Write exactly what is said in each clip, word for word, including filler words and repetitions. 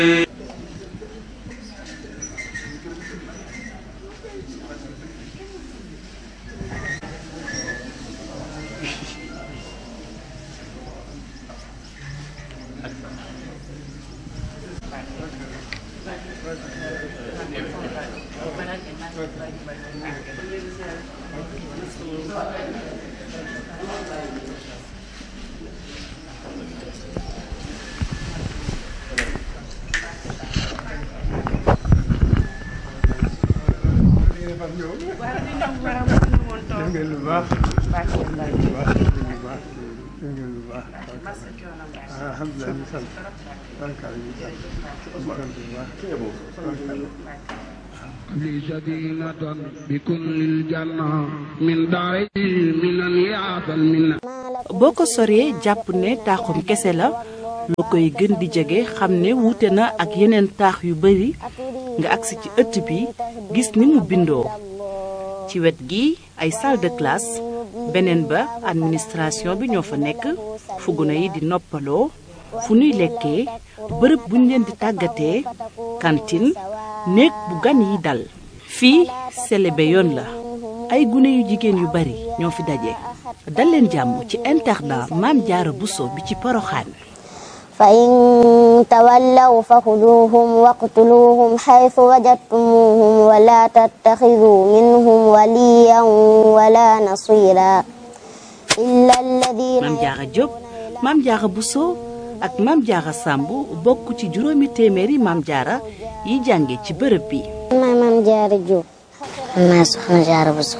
لي سكينة بكل الجنة من داري من الياس المنة boo ko soree jàpp ne taaxum kese la loo koy gën di jege xam ne wuute na ak yeneen taax yu bari nga agsi ci ëtt bi gis ni mu bindoo ci wet gi ay salle de classe beneen ba administration bi ñoo fa nekk fu gune yi di noppaloo fu nuy lekkee bërëb buñ leen di tàggatee cantine néeg bu gan yi dal fii selebe yoon la ay gune yu jigéen yu bari ñoo fi daje dal leen jàmm ci internat Maam Jaara Buso bi ci Poroxaan fa in tawallaw fa xuduuhum waqtuluuhum xaytu wajadtumuuhum wala tattaxiduu minhum waliyan wala nasira illa alladina Maam Jaara Jóob Maam Jaara Buso ak Maam Jaara Sàmb bokk ci juróomi téeméeri Maam Jaara yi jànge ci bërëb bi maay Maam Jaara Jóob maay Soxna Jaara Buso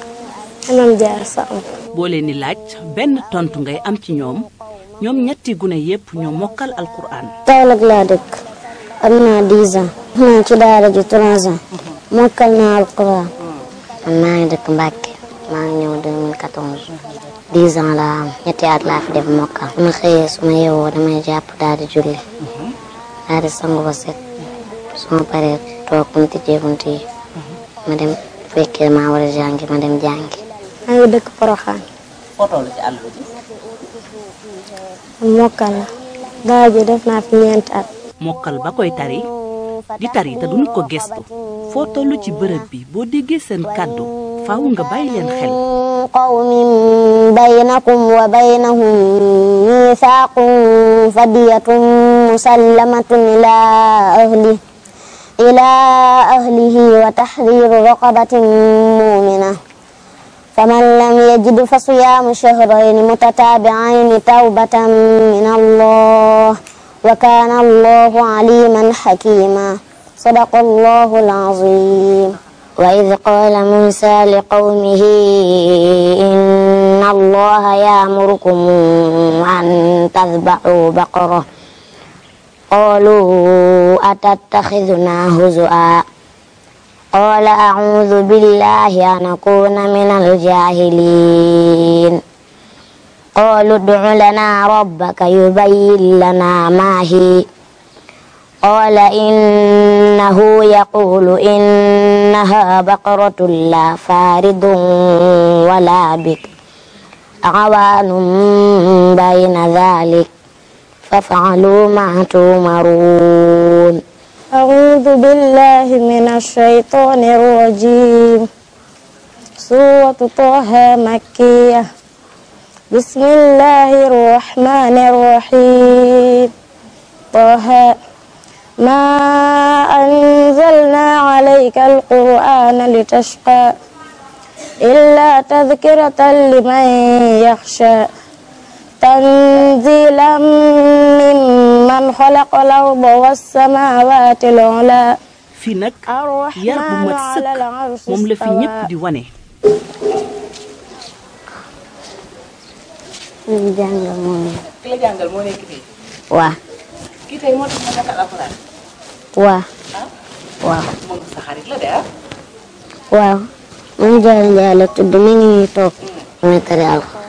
Maam Jaara Sàmb boo leen di laaj benn tontu ngay am ci ñoom ñoom ñetti gune yépp ñoo mokkal alquran Kaolack laa dëkk am naa dix ans maa ci daara ji trois ans mokkal naa alquran man maa ngi dëkk Mbàkke maa ngi ñëw deux mille quatorze dix ans laa am ñetti at laa fi def mokkal su ma xëyee su ma yeewoo damay jàpp daal di julli daal di sangu ba set su ma paree toog buñ tijjee bunt yi ma dem fekkee maa war a jàngi ma dem jàngi maa ngi dëkk Poroxaan foto la ci àll bi mokkal la daara ji def naa fi ñeenti at mokkal ba koy tari di tari te duñ ko gestu foo tollu ci bërëb bi boo déggee seen kàddu faaw nga bàyyi leen xel qawmin baynakum wa baynahum miisaaqun fadiyatun musallamatun ila ahli ila ahlihi wa tahriru raqabatin mu'mina فمن لم يجد فصيام شهرين متتابعين توبة من الله وكان الله عليما حكيما صدق الله العظيم وإذ قال موسى لقومه إن الله يأمركم أن تذبحوا بقرة قالوا أتتخذنا هزؤا قال أعوذ بالله أن أكون من الجاهلين قالوا ادع لنا ربك يبين لنا ما هي قال إنه يقول إنها بقرة لا فارض ولا بكر عوان بين ذلك فافعلوا ما تؤمرون أعوذ بالله من الشيطان الرجيم سورة طه مكية بسم الله الرحمن الرحيم طه ما أنزلنا عليك القرآن لتشقى إلا تذكرة لمن يخشى تنزيلا ممن خلق الأرض والسماوات العلى fii nag yar bu mat sëkk moom la fi ñépp di wane li jàngal moo nekk ki la jàngal moo nekk fii waaw kii tey moo tax ma mokkal alxuraan waaw waaw moom sa xarit la de ah waaw man Jaara Njaay la tudd mi ngi nii toog damay tari alxuraan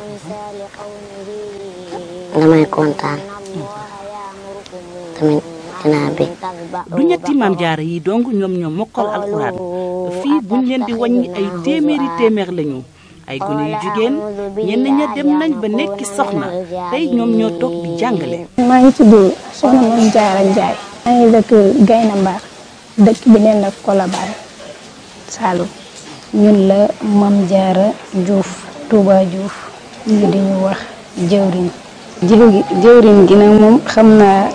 damay kontaan tamit dinaa bég du ñetti Maam Jaara yi dong ñoom ñoo mokkal alxuraan fii buñ leen di wàññi ay téeméeri téeméer lañu ay gune yu jigéen ñenn ña dem nañ ba nekki soxna tey ñoom ñoo toog di jàngale. maa ngi tudd soxna Maam Jaara Njaay maa ngi dëkk Gayna Mbar dëkk bi neen la Colobane Saloum. ñun la Mame Diarra Diouf Touba Diouf ñu di ñu wax jëwriñ jëwriñ gi nag moom xam naa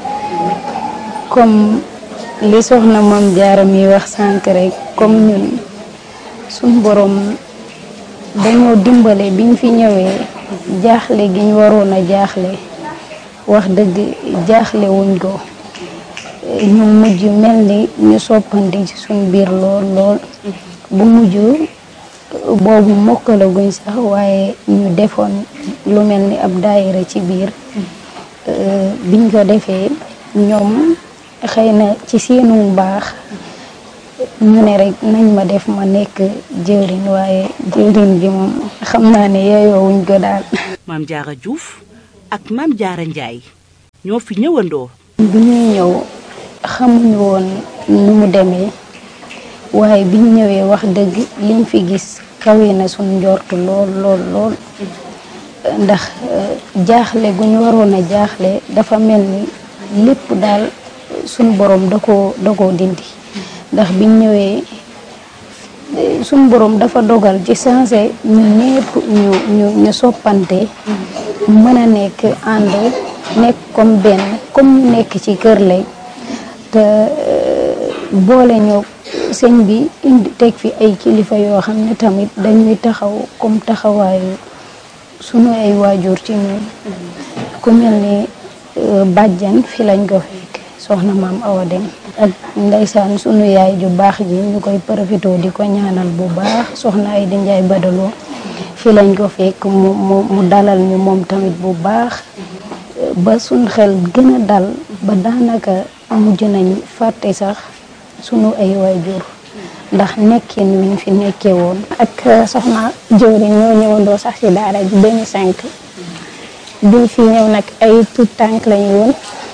comme li soxna Mame Diarra mi wax sànq rek comme ñun suñ borom dañoo dimbale biñ fi ñëwee jaaxle gi ñu waroon a jaaxle wax dëgg jaaxle wuñ ko ñu mujj mel ni ñu soppandi ci suñ biir lool lool bu mujj boobu mokkalaguñ sax waaye ñu defoon lu mel ni ab daayira ci biir biñ ko defee ñoom xëy na ci seenu baax ñu ne rek nañ ma def ma nekk jëwriñ waaye jëwriñ gi moom xam naa ne yeeyoo wuñ ko daal. Mame Diarra Diouf ak Mame Diarra Ndiaye ñoo fi ñëwandoo. bi ñuy ñëw xamuñu woon nu mu demee waaye biñ ñëwee wax dëgg liñ fi gis kawe na suñ njort lool lool lool ndax jaaxle gu ñu waroon a jaaxle dafa mel ni lépp daal suñ borom da koo da koo dindi ndax biñ ñëwee suñ borom dafa dogal ci sensé ñu ñépp ñu ñu ñu soppante mën a nekk ànd nekk comme benn comme ñu nekk ci kër lay te boole ñoo sëñ bi indi teg fi ay kilifa yoo xam ne tamit dañuy taxaw comme taxawaayu sunu ay waajur ci ñun ku mel ni bàjjan fi lañ ko fekk soxna maam Awa Dem ak ndeysaan sunu yaay ju baax ji ñu koy profité di ko ñaanal bu baax soxna ay di Njaay Badaloo fi lañ ko fekk mu mu mu dalal ñu moom tamit bu baax ba suñ xel gën a dal ba daanaka mujj nañ fàtte sax sunu ay waajur ndax nekkin wi ñu fi nekkee woon. ak soxna jëwriñ ñoo ñëwandoo sax ci daara ji deux mille cinq biñ fi ñëw nag ay tout tànk lañu woon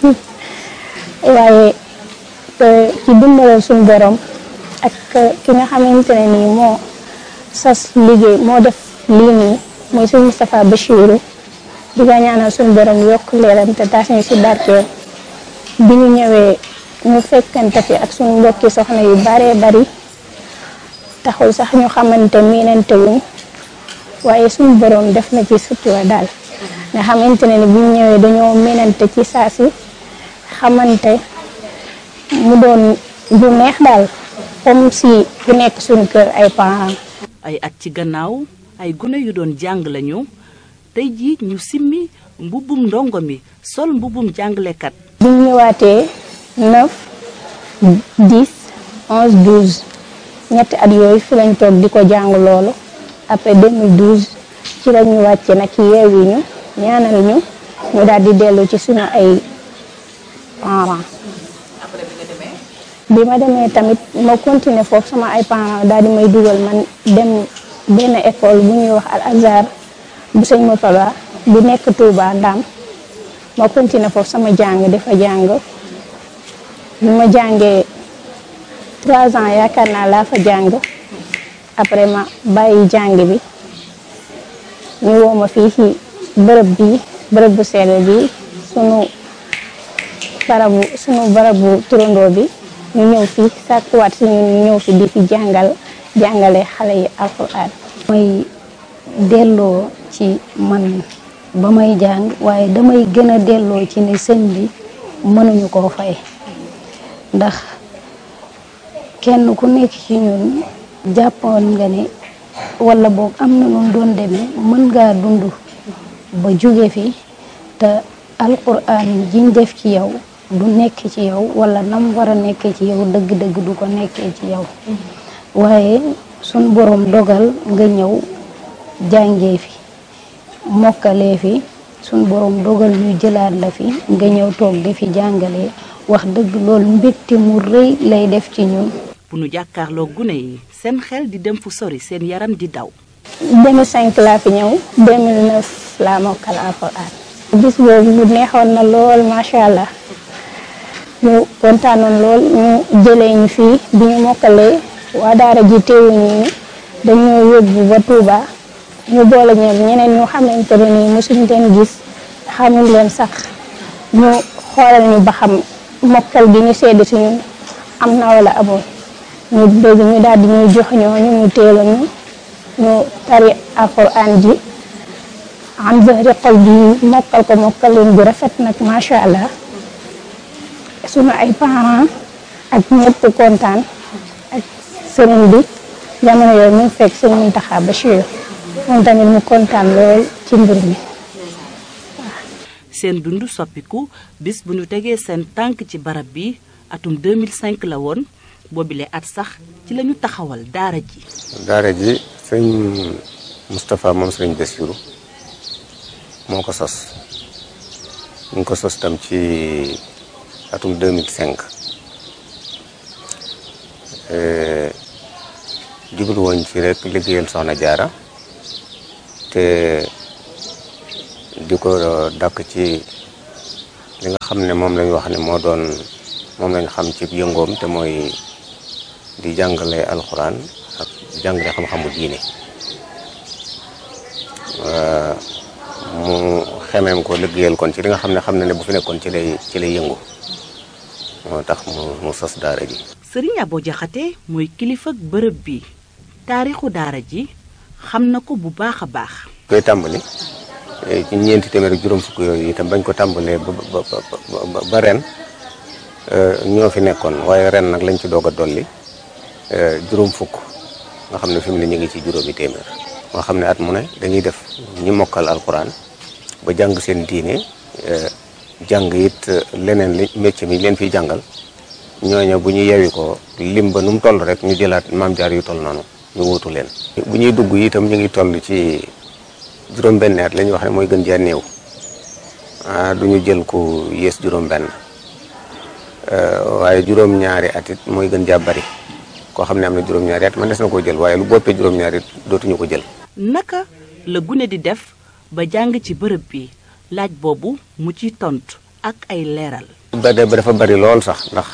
waaye ci dimbalal suñu borom ak ki nga xamante ne nii moo sas liggéey moo def lii nii mooy suñu Moustapha Bachirou di ko ñaanal suñu borom yokk leeram te taas ñu ci barkeel bi ñu ñëwee ñu fekkante fi ak suñu mbokki soxna yu baree bari taxul sax ñu xamante miinante wuñ waaye suñu borom def na ci sutura daal nga xamante ne ni bu ñu ñëwee dañoo miinante ci saa si xamante mu doon du neex daal comme si bu nekk suñu kër ay parents. ay at ci gannaaw ay gune yu doon jàng lañu tey jii ñu simmi mbubbum ndongo mi sol mbubbum jàngalekat. bi ñu ñëwaatee neuf dix onze douze ñetti at yooyu fi lañ toog di ko jàng loolu après deux mille douze ci la ñu wàcce nag yeewi ñu ñaanal ñu ñu daal di dellu ci suñu ay parents. bi ma demee tamit ma continuer foofu sama ay parents daal di may dugal man dem benn école bu ñuy wax Al Azhar bu sëñ Murtada bu nekk Touba Ndam ma continuer foofu sama jàng dafa jàng bi ma jàngee trois ans yaakaar naa laa fa jàng après ma bàyyi jàng bi ñu woo ma fii ci bërëb bi bërëb bu sell bi sunu barabu sunu barabu turandoo bi ñu ñëw fi sàkkuwaat si ñun ñu ñëw fi di fi jàngal jàngale xale yi alxuraan may delloo ci man ba may jàng waaye damay gën a delloo ci ne sëñ bi mënuñu koo fay ndax kenn ku nekk ci ñun jàppoon nga ne wala boog am na nu doon demee mën ngaa dund ba jóge fi te alxuraan jiñ def ci yow du nekk ci yow wala nam war a nekkee ci yow dëgg-dëgg du ko nekkee ci yow waaye sun borom dogal nga ñëw jàngee fi mokkalee fi sun borom dogal ñu jëlaat la fi nga ñëw toog di fi jàngalee wax dëgg loolu mbégte mu rëy lay def ci ñun. bu nu jàkkaarloo gune yi seen xel di dem fu sori seen yaram di daw. deux mille cinq laa fi ñëw deux mille neuf laa mokkal alxuraan bis boobu mu neexoon na lool macha allah. ñu kontaanoon lool ñu jëlee ñu fii bi ñu mokkalee waa daara ji teewuñu ni dañoo yóbbu ba Touba ñu boole ñoom ñeneen ñu xamante ne nii mosuñ leen gis xamuñ leen sax ñu xoolal ñu ba xam mokkal gi ñu seede si ñun am na wala amul ñu dégg ñu daal di ñuy jox ñooñu ñu teel a ñu ñu tari alquran ji am zahri xol bi mokkal ko mokkal leen bu rafet nag macha allah sunu ay parents ak ñëpp kontaan ak sëriñ bi jamono yooyu mu fekk sëriñ Mountakha Bachir moom tamit mu kontaan lool ci mbir mi. seen dund soppiku bis bu ñu tegee seen tànk ci barab bi atum deux mille cinq la woon boobile at sax ci lañu taxawal daara ji. daara ji sëñ Moustapha moom sëriñ Bassirou moo ko sos ñu ngi ko sos tam ci atum deux mille cinq jublu woon ci rek liggéeyal Soxna Jaara te di ko dàkk ci li nga xam ne moom lañ wax ne moo doon moom lañ xam ci yëngoom te mooy di jàngale alxuraan ak jàngale xam-xamu diine mu xemeem ko liggéeyal kon ci li nga xam ne xam na ne bu fi nekkoon ci lay ci lay yëngu moo tax mu mu sos daara ji. Sëriñ Abo Jaxate mooy kilifa ak bërëb bi taarixu daara ji xam na ko bu baax a baax. koy tàmbali ci ñeenti téeméer ak juróom fukk yooyu itam bañ ko tàmbalee ba ba ba ba ren ñoo fi nekkoon waaye ren nag lañ ci doog a dolli juróom fukk nga xam ne fi mu ne ñu ngi ci juróomi téeméer. nga xam ne at mu ne dañuy def ñi mokkal alquran ba jàng seen diine jàng it leneen li métier mi leen fiy jàngal ñooñu bu ñu yewi ko lim ba nu mu toll rek ñu jëlaat maam jaar yu toll noonu ñu wuutu leen. bu ñuy dugg itam ñu ngi toll ci juróom-benn at la ñuy wax ne mooy gën jaa néew ah du ñu jël ku yées juróom-benn waaye juróom-ñaari at it mooy gën jaa bari koo xam ne am na juróom-ñaari at man des na koo jël waaye lu boppee juróom-ñaari it dootuñu ko jël. naka la gune di def ba jàng ci bërëb bi laaj boobu mu ciy tontu ak ay leeral. ba dafa bari lool sax ndax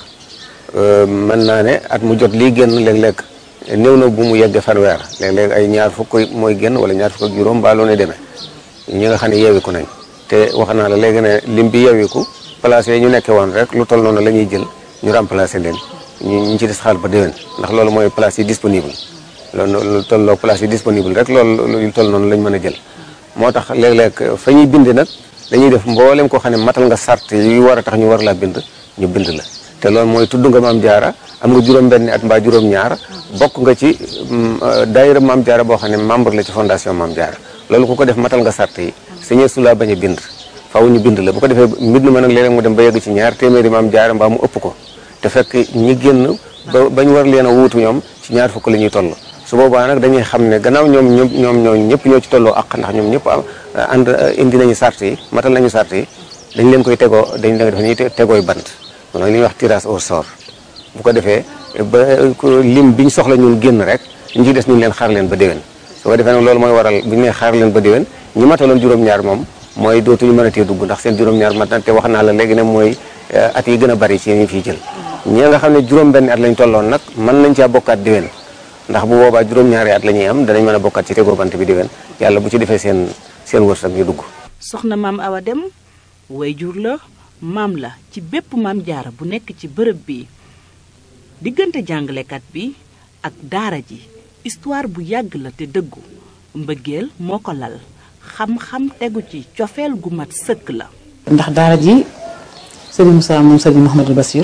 mën naa ne at mu jot lii génn léeg-léeg néew na bu mu yeggee fanweer léeg-léeg ay ñaar fukk mooy génn wala ñaar fukk ak juróom baaloo ne demee ñi nga xam ne yeewiku nañ te wax naa la léegi ne lim bi yeewiku place yi ñu nekkee woon rek lu toll noonu la ñuy jël ñu remplacer leen ñu ñu ci des xaal ba déwén ndax loolu mooy place yi disponible loolu lu tolloo place yi disponible rek loolu lu toll noonu lañ mën a jël moo tax léeg-léeg fa ñuy bind nag dañuy def mboolem koo xam ne matal nga sart yu war a tax ñu war laa bind ñu bind la te loolu mooy tudd nga maam jaara am nga juróom-benn at mbaa juróom-ñaar bokk nga ci daayira maam jaara boo xam ne membre la ci fondation maam jaara loolu ku ko def matal nga sart yi sañee su laa bañ a bind faaw ñu bind la bu ko defee mbind ma nag léeg-léeg mu dem ba yegg ci ñaar téeméeri maam jaara mbaa mu ëpp ko te fekk ñi génn ba bañ war leen a wuutu ñoom ci ñaar fukk la ñuy toll su boobaa nag dañuy xam ne gannaaw ñoom ñoom ñoom ñoo ñëpp ñoo ci tolloo ak ndax ñoom ñëpp ànd indi nañu sart yi matal nañu sart yi dañ leen koy tegoo dañ leen def ni tegooy bant loolu li ñuy wax tirage au sort bu ko defee ba lim biñ soxla ñun génn rek ñu ci des ñu leen xaar leen ba déwén su ko defee nag loolu mooy waral bu ñu nee xaar leen ba déwén ñi mataloon juróom-ñaar moom mooy dootuñu mën a tee dugg ndax seen juróom-ñaar mat na te wax naa la léegi ne mooy at yi gën a bari ci ñu fiy jël ñi nga xam ne juróom-benn at lañ tolloon nag mën nañ caa bokkaat déwén ndax bu boobaa juróom-ñaari at la ñuy am danañ mën a bokkaat ci tegoo bant bi déwén yàlla bu ci defee seen seen wërsëg ñu dugg. soxna maam Awa Dem wayjur la maam la ci bépp maam jaara bu nekk ci bërëb bi diggante jàngalekat bi ak daara ji histoire bu yàgg la te dëggu mbëggeel moo ko lal xam-xam tegu ci cofeel gu mat sëkk la. ndax daara ji Serigne Moussa moom Serigne Mouhamadou Bassir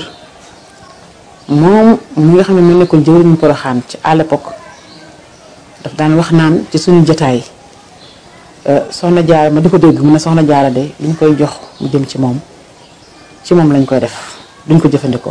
moom mi nga xam ne mu nekkoon jëwriñu Poroxaan ci à l'époque daf daan wax naan ci suñu jotaay soxna jaara ma di ko dégg mu ne soxna jaara de li ñu koy jox mu jëm ci moom ci moom lañ koy def duñ ko jëfandikoo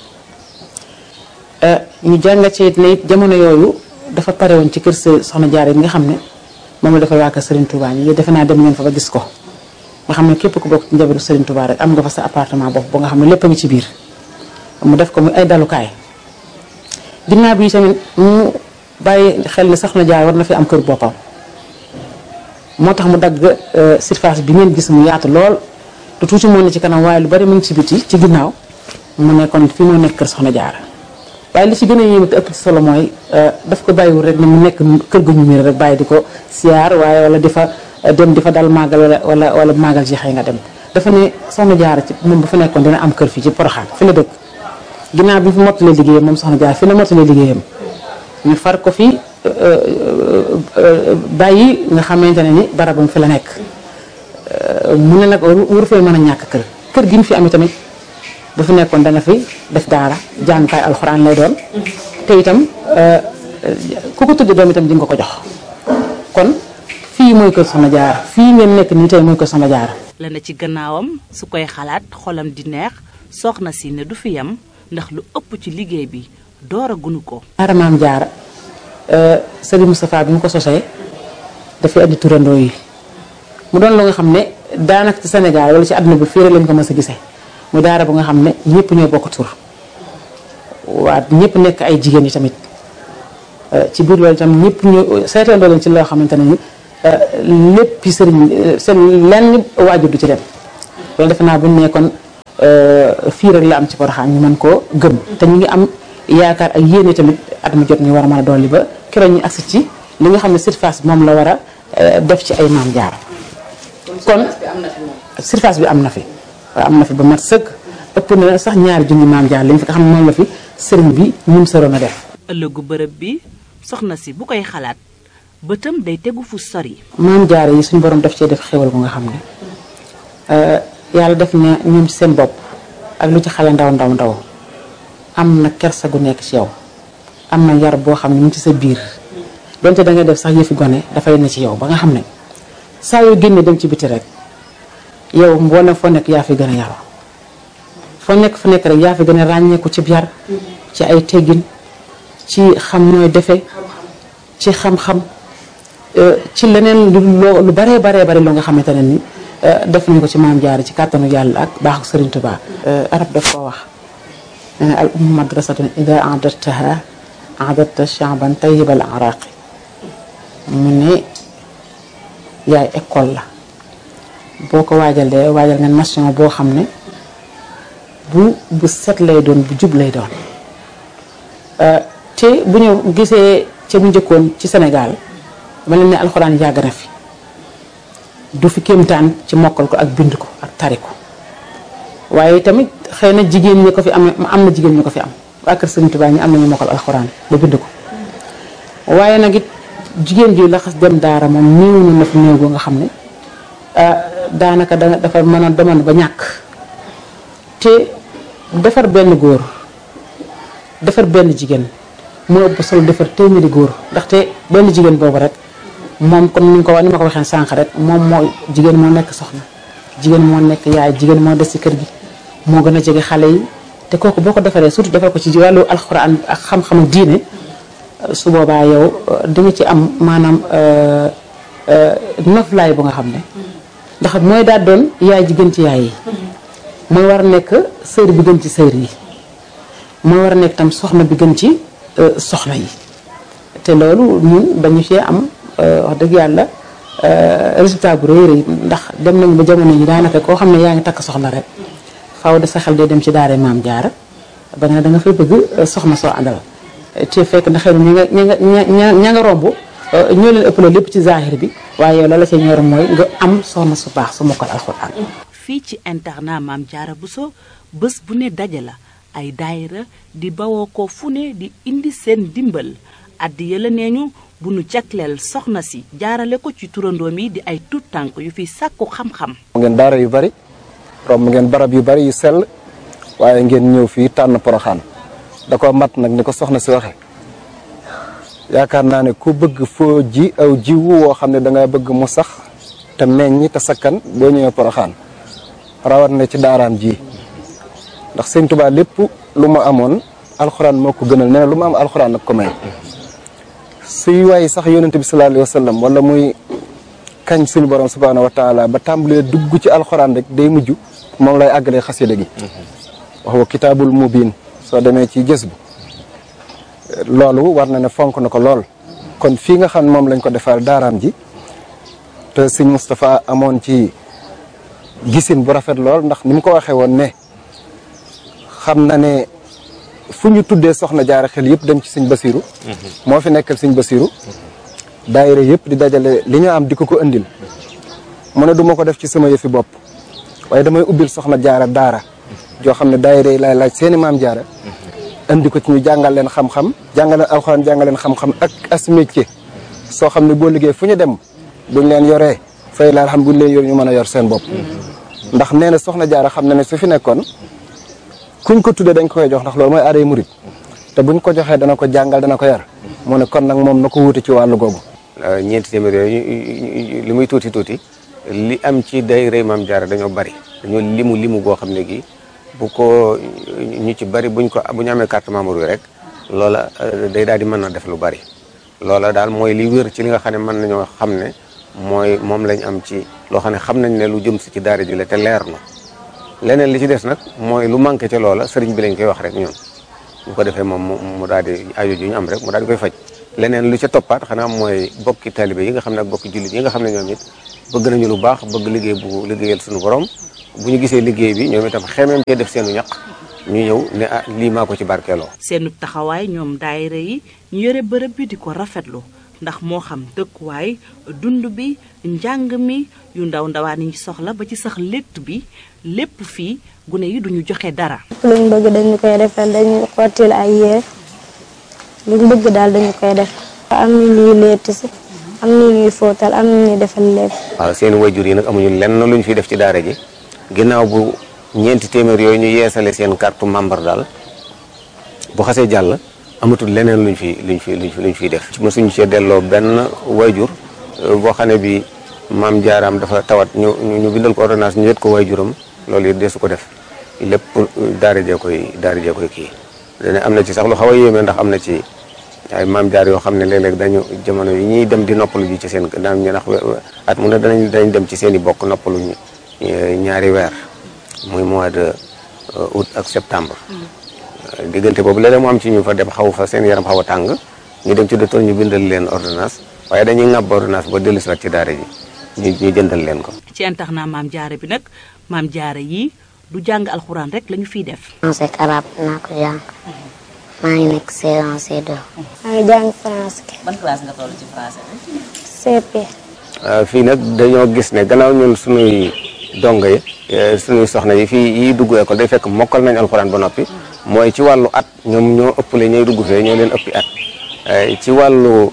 ñu jàngat ci ne it jamono yooyu dafa pare woon ci kër soxna jaara yi nga xam ne moom la dafa waa kër Serigne Touba ñi defe naa dem ngeen fa ba gis ko nga xam ne képp ku bokk ci njabootu Serigne Touba rek am nga fa sa appartement bopp ba nga xam ne lépp a ngi ci biir mu def ko muy ay dalukaay ginnaaw bi tamit mu bàyyi xel ne soxna jaara war na fi am kër boppam moo tax mu dagg surface bi ngeen gis mu yaatu lool te tuuti moo ne ci kanam waaye lu bari mu ngi ci biti ci ginnaaw mu ne kon fii moo nekk kër soxna jaara waaye li ci gën a yéeme te ëpp ci solo mooy daf ko bàyyiwul rek ne mu nekk kër gu ñu miir rek bàyyi di ko siyaar waaye wala di fa dem di fa dal màggal wala wala wala màggal ji xëy nga dem dafa ne soxna Jaara ci moom bu fi nekkoon dina am kër fii ci Poroxaan fi la dëkk ginnaaw bi fi mottalee liggéeyam moom soxna Jaara fi la mottalee liggéeyam ñu far ko fi bàyyi nga xamante ne ni barabam fi la nekk mu ne nag wur fee mën a ñàkk kër kër gi ñu fi am tamit bu fi nekkoon dana fi def daara jàngukaay alxuraan lay doon te itam ku ko tudd doom itam di nga ko jox kon fii mooy kër soxna Jaara fii ngeen nekk nii tey mooy kër soxna Jaara la na ci gannaawam su koy xalaat xolam di neex soxna si ne du fi yam ndax lu ëpp ci liggéey bi door a gunu ko daara maam Jaara Sëriñ Moustapha bi mu ko sosee dafay andi turandoo yi mu doon lu nga xam ne daanaka ci Sénégal wala ci àdduna bi fii rek lañ ko mës a gisee mu daara bu nga xam ne ñëpp ñoo bokk tur waa ñëpp nekk ay jigéen yi tamit ci biir loolu itam ñëpp ñu seetandoo leen ci loo xamante ne ni lépp sëriñ seen lenn waajur du ci dem loolu defe naa bu ñu nekkoon fii rek la am ci Porokhane ñu mën koo gëm te ñu ngi am yaakaar ak yéene tamit at mu jot ñu war a mën a dolli ba keroog ñu agsi ci li nga xam ne surface bi moom la war a def ci ay maam Jaara kon surface bi am na fi waaw am na fi ba mat sëkk ëpp na sax ñaari junni maam Jaara li ñu fi nga xam ne moom la fi sëriñ bi ñun soroon a def ëllëgu bërëb bi soxna si bu koy xalaat bëtam day tegu fu sori maam Jaara yi suñu borom def cee def xéwal bu nga xam ne yàlla def na ñoom ci seen bopp ak lu ci xale ndaw ndaw ndaw am na kersa gu nekk ci yow am na yar boo xam ne mu ngi ci sa biir donte da ngay def sax yëfi gone dafay ne ci yow ba nga xam ne saa yoo génnee dem ci biti rek yow boo ne foo nekk yaa fi gën a yaru foo nekk fu nekk rek yaa fi gën a ràññeeku ci yar ci ay teggin ci xam nooy defe ci xam-xam ci leneen lu lu baree baree bari lu nga xamante ne ni def nañ ko ci maam Jaara ci kàttanu yàlla ak baaxu Sëriñ Tuubaa arab daf koo wax al ummu madrasatun ida a'dadtaha a'dadta sha'ban tayyibal araqi mu ne yaay école la boo ko waajalee waajal nga nation boo xam ne bu bu set lay doon bu jub lay doon te bu ñu gisee ca bu njëkkoon ci Sénégal ma leen ne alxuraan yàgg na fi du fi kéemtaan ci mokkal ko ak bind ko ak tari ko waaye tamit xëy na jigéen ñi ko fi am am na jigéen ñi ko fi am waa kër Sëriñ Tuubaa ñi am nañu mokkal alxuraan ba bind ko waaye nag it jigéen ji la xas dem daara moom néew na fi néew boo nga xam ne daanaka da dafa mën a demoon ba ñàkk te defar benn góor defar benn jigéen moo ëpp solo defar téeméeri góor ndaxte benn jigéen boobu rek moom comme ni nga ko wax ni ma ko waxee sànq rek moom moo jigéen moo nekk soxna jigéen moo nekk yaay jigéen moo des ci kër gi moo gën a jege xale yi te kooku boo ko defaree surtout defar ko ci wàllu alxuraan ak xam-xamu diine su boobaa yow di nga ci am maanaam noflaay bu nga xam ne ndax mooy daal doon yaay ji gën ci yaay yi mooy war a nekk sër bi gën ci sër yi mooy war a nekk tam soxna bi gën ci soxna yi te loolu ñun dañu cee am wax dëgg yàlla résultat bu rëy rëy ndax dem nañu ba jamono yi daanaka koo xam ne yaa ngi takk soxna rek faaw de sa xel day dem ci daara maam Jaara ba nga ne da nga fay bëgg soxna soo àndal te fekk na xëy na ña nga ña nga ña nga romb ñoo leen ëppale lépp ci zahir bi waaye la la ca ñor mooy nga am soxna su baax su mokkal alxuraan. fii ci internat maam Jaara Bousso bés bu ne daje la ay daayira di bawoo ko fu ne di indi seen dimbal addi yëla nee ñu bu nu jagleel soxna si jaarale ko ci turandoom yi di ay tuut tànk yu fi sàkku xam-xam. ngeen daara yu bari romb ngeen barab yu bari yu sell waaye ngeen ñëw fii tànn Porokhane da ko mat nag ni ko soxna si waxe yaakaar naa ne ku bëgg foo ji aw jiwu woo xam ne da nga bëgg mu sax te meññ te sakkan boo ñëwee Porokhane rawat na ci daaraam ji ndax Sëñ Tuubaa lépp lu ma amoon alxuraan moo ko gënal nee na lu ma am alxuraan nag ko may suy waay sax yonent bi sallallahu alayhi wa sallam wala muy kañ suñu borom subhaanahu wa taala ba tàmbalee dugg ci alxuraan rek day mujj moom lay àggalee xasida gi wax wa kitaabul mubiin soo demee ci gës bu loolu war na ne fonk na ko lool kon fii nga xam moom lañ ko defal daaraam ji te sëñ Moustapha amoon ci gisin bu rafet lool ndax ni mu ko waxee woon ne xam na ne fu ñu tuddee soxna jaara xel yëpp dem ci sëñ Basiru moo fi nekkal sëñ Basiru daayira yëpp di dajale li ñu am di ko ko indil mu ne du ma ko def ci sama yëfi bopp waaye damay ubbil soxna jaara daara joo xam ne daayira yi laay laaj seeni maam jaara andi ko ci ñu jàngal leen xam-xam jàngal leen alxuraan jàngal leen xam-xam ak as métier soo xam ne boo liggéey fu ñu dem buñ leen yoree fay la xam buñ leen yor ñu mën a yor seen bopp ndax nee na soxna jaara xam na ne su fi nekkoon kuñ ko tuddee dañ ko koy jox ndax loolu mooy aaday murit te buñ ko joxee dana ko jàngal dana ko yar moo ne kon nag moom na ko wuute ci wàllu googu. ñeenti téeméer yooyu li muy tuuti tuuti li am ci daayira maam jaara dañoo bari dañoo limu limu goo xam ne gi bu ko ñu ci bari buñ ko bu ñu amee carte membre yi rek loola day daal di mën na def lu bari loola daal mooy li wér ci li nga xam ne mën nañoo xam ne mooy moom lañ am ci loo xam ne xam nañ ne lu jëm si ci daara ji la te leer na leneen li ci des nag mooy lu manqué ca loola sëriñ bi lañ koy wax rek ñun bu ko defee moom mu daal di aajo ju ñu am rek mu daal di koy faj leneen lu ca toppaat xanaa mooy bokki talibé yi nga xam ne ak bokki jullit yi nga xam ne ñoom it bëgg nañu lu baax bëgg liggéey bu liggéeyal suñu borom bu ñu gisee liggéey bi ñoom itam xemeem cee def seenu ñaq ñu ñëw ne ah lii maa ko ci barkeeloo. seenu taxawaay ñoom daayira yi ñu yore bërëb bi di ko rafetlu ndax moo xam dëkkuwaay dund bi njàng mi yu ndaw ndawaan yi soxla ba ci sax létt bi lépp fii gune yi duñu joxe dara. luñ bëgg dañu koy defal dañu xottil ay yére luñ bëgg daal dañu koy def. am na ñuy létt si am na ñuy fóotal am na ñuy defal lépp. waaw seen wayjur yi nag amuñu lenn luñ fi def ci daara ji ginnaaw bu ñeenti téeméer yooyu ñu yeesale seen carte membre daal bu xasee jàll amatul leneen luñ fi luñ fi luñ fi luñ fiy def. mosuñu cee delloo benn wayjur boo xam ne bi maam jaaraam dafa tawat ñu ñu bindal ko ordonnance ñu yët ko wayjuram loolu it deesu ko def lépp daara jee koy daara jee koy kii. dana am na ci sax lu xaw a yéeme ndax am na ci ay maam jaar yoo xam ne léeg-léeg dañu jamono yi ñuy dem di noppalu ji ci seen daan ñu ndax at mu ne danañ danañ dem ci seen i bokk noppalu ñaari weer muy mois de août ak septembre. diggante boobu léeg-léeg mu am ci ñu fa dem xaw fa seen yaram xaw a tàng ñu dem ci docteur ñu bindal leen ordonnance waaye dañuy ŋàbb ordonnance ba dellu si waat ci daara ji ñu ñu jëndal leen ko. ci internat maam jaara bi nag maam jaara yi du jàng alxuraan rek lañu fiy def. français ak arabe naa ko jàng maa ngi nekk C un C deux. maa ngi jàng français. ban classe nga toll ci français bi. C P. fii nag dañoo gis ne gannaaw ñun suñuy dongo yi suñuy soxna yi fii yi dugg école day fekk mokkal nañ alxuraan ba noppi mooy ci wàllu at ñoom ñoo ëppale ñooy dugg fee ñoo leen ëppi at ci wàllu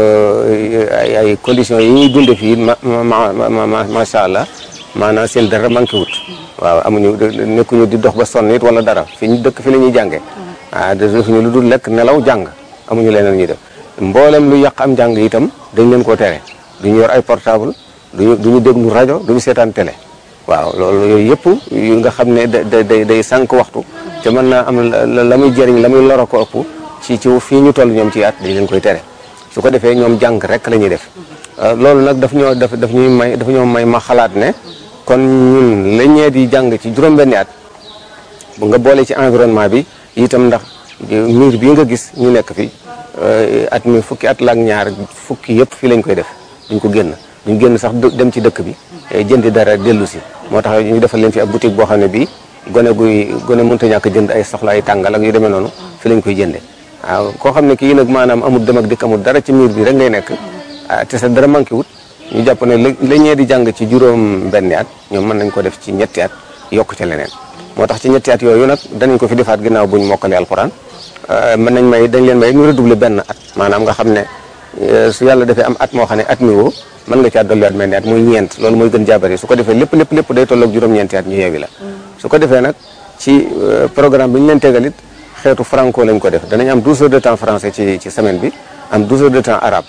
ay ay conditions yi ñuy dunde fii ma ma ma macha allah maanaam seen dara manqué wut waaw amuñu nekkuñu di dox ba sonn it wala dara fi ñu dëkk fi la ñuy jàngee ah defuñu lu dul lekk nelaw jàng amuñu leneen ñuy def mboolem lu yàq am jàng itam dañ leen koo tere duñu yor ay portable duñu duñu déglu rajo duñu seetaan télé waaw loolu yooyu yëpp yu nga xam ne da day day sànq waxtu te mën naa am la muy jëriñ la muy loro ko ëpp ci ci fii ñu toll ñoom ci at dañ leen koy tere su ko defee ñoom jàng rek la ñuy def loolu nag daf ñoo daf daf ñuy may daf ñoo may ma xalaat ne kon ñun la ñee di jàng ci juróom-benni at bu nga boole ci environnement bi itam ndax miir bii nga gis ñu nekk fi at mi fukki at la ak ñaar fukki yëpp fii lañ koy def duñ ko génn duñ génn sax dem ci dëkk bi jëndi dara dellu si moo tax ñu defal leen fi ab boutique boo xam ne bii gone guy gone mënta ñàkk jënd ay soxla ay tàngal ak yu demee noonu fi lañ koy jënde waaw koo xam ne kii nag maanaam amul dem ak dikk amul dara ci miir bi rek ngay nekk te sa dara manqué wut ñu jàpp ne la ñee di jàng ci juróom benni at ñoom mën nañ ko def ci ñetti at yokk ca leneen moo tax ci ñetti at yooyu nag danañ ko fi defaat ginnaaw buñ mokkale alxuraan mën nañ may dañ leen may ñu redoubler benn at maanaam nga xam ne su yàlla defee am at moo xam ne at mi woo mën nga caa dolliwaat mel ni at muy ñeent loolu mooy gën jaabari su ko defee lépp lépp lépp day tolloog juróom-ñeenti at ñu yeewi la su ko defee nag ci programme bi ñu leen tegalit xeetu franco lañ ko def danañ am douze heures de temps français ci ci semaine bi am douze heures de temps arabe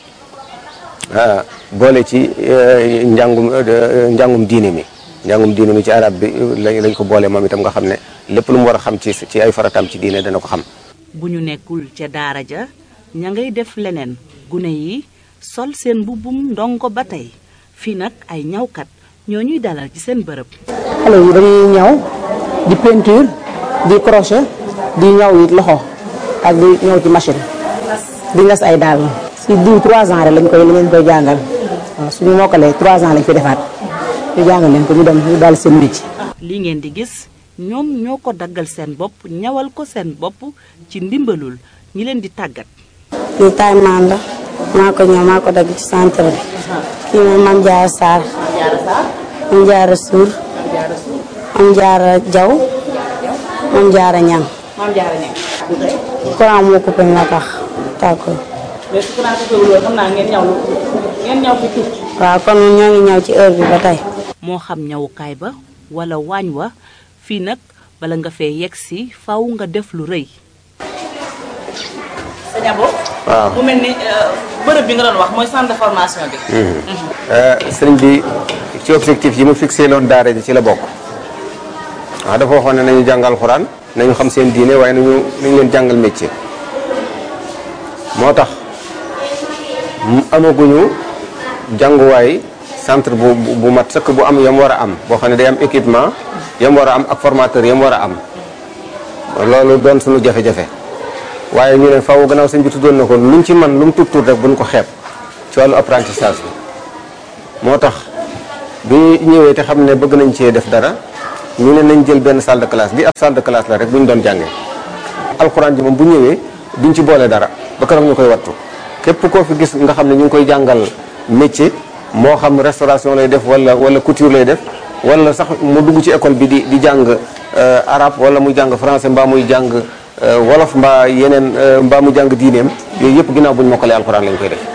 boole ci njàngum njàngum diine mi njàngum diine mi ci arabe bi lañ ko boole moom itam nga xam ne lépp lu mu war a xam ci ci ay farataam ci diine dana ko xam. bu ñu nekkul ca daara ja ña ngay def leneen gune yi sol seen mbubbum ndongo ba tey fii nag ay ñawkat ñoo ñuy dalal ci seen bërëb. xale yi dañuy ñaw di peinture di crochet di ñaw it loxo ak di ñaw ci machine di nas ay daal si diw trois ans rek lañ koy lañ koy jàngal waaw suñu mokkalee trois ans lañ fi defaat ñu jàngal leen ko ñu dem ñu daal seen métier. li ngeen di gis ñoom ñoo ko daggal seen bopp ñawal ko seen bopp ci ndimbalul ñi leen di tàggat. lii taay maan la maa ko ñëw maa ko dagg ci centre bi kii moom Mame Diarra Sarr Mame Diarra Suur Maam Jaara Jaw Maam Jaara Ñang. Maam Jaara Ñang. courant moo coupé moo tax tàggoo. mais su courant coupé wul xam naa ngeen ñaw ngeen ñaw fi tuuti. waaw kon ñoo ngi ñaw ci heure bi ba tey. moo xam ñawukaay ba wala waañ wa fii nag bala nga fee yegg si faw nga def lu rëy. sëñ Abo. waaw mu mel ni bërëb bi nga doon wax mooy centre de formation bi. sëriñ bi ci objectif yi mu fixé loon daara ji ci la bokk. waaw dafa waxoon ne nañu jàngal xuraan nañu xam seen diine waaye nañu nañu leen jàngal métier. moo tax amaguñu jànguwaay centre bu bu mat sëkk bu am yam war a am boo xam ne day am équipement yam war a am ak formateur yam war a am loolu doon suñu jafe-jafe waaye ñu ne faaw gannaaw sëñ bi tuddoon na ko luñ ci man lu mu tuut tuut rek buñ ko xeeb ci wàllu apprentissage bi moo tax bi ñëwee te xam ne bëgg nañ cee def dara ñu ne nañ jël benn salle de classe bi ab salle de classe la rek bu ñu doon jàngee alxuraan ji moom bu ñëwee duñ ci boole dara ba keroog ñu koy wattu képp koo fi gis nga xam ne ñu ngi koy jàngal métier moo xam restauration lay def wala wala couture lay def wala sax mu dugg ci école bi di di jàng arabe wala muy jàng français mbaa muy jàng wolof mbaa yeneen mbaa mu jàng diineem yooyu yëpp ginnaaw buñ mokkalee alxuraan lañ koy def